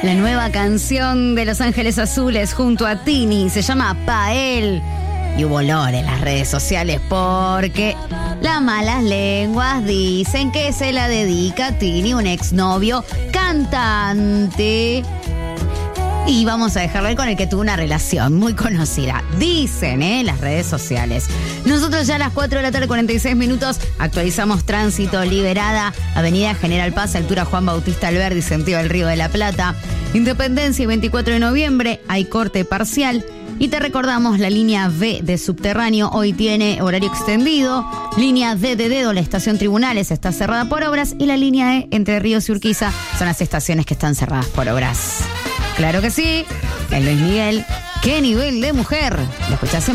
La nueva canción de Los Ángeles Azules junto a Tini se llama Pael. Y hubo olor en las redes sociales porque las malas lenguas dicen que se la dedica a Tini, un exnovio cantante. Y vamos a dejarlo con el que tuvo una relación muy conocida. Dicen, las redes sociales. Nosotros ya a las 4 de la tarde, 46 minutos, actualizamos tránsito liberada. Avenida General Paz, altura Juan Bautista Alberdi, sentido del Río de la Plata. Independencia y 24 de noviembre, hay corte parcial. Y te recordamos, la línea B de subterráneo hoy tiene horario extendido. Línea D de Dedo, la estación Tribunales, está cerrada por obras. Y la línea E, Entre Ríos y Urquiza, son las estaciones que están cerradas por obras. Claro que sí, el Luis Miguel, qué nivel de mujer. Lo escuchás en